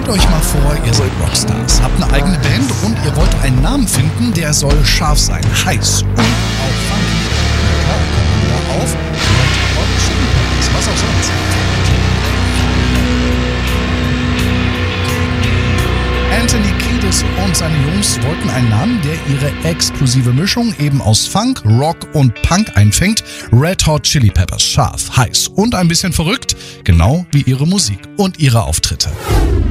Stellt euch mal vor, ihr seid Rockstars, habt eine eigene Band und ihr wollt einen Namen finden, der soll scharf sein, heiß und auch funky. Na klar, kommt man da auf Red Hot Chili Peppers, was auch sonst. Anthony Kiedis und seine Jungs wollten einen Namen, der ihre exklusive Mischung eben aus Funk, Rock und Punk einfängt. Red Hot Chili Peppers, scharf, heiß und ein bisschen verrückt, genau wie ihre Musik und ihre Auftritte.